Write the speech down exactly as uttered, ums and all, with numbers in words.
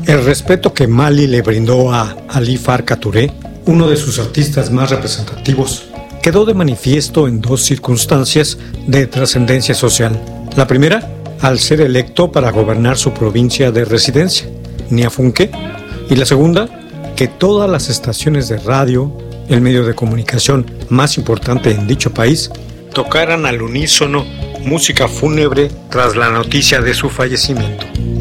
El respeto que Mali le brindó a Ali Farka Touré, uno de sus artistas más representativos, quedó de manifiesto en dos circunstancias de trascendencia social. La primera, al ser electo para gobernar su provincia de residencia, Niafunke, y la segunda, que todas las estaciones de radio, el medio de comunicación más importante en dicho país, tocaran al unísono música fúnebre tras la noticia de su fallecimiento.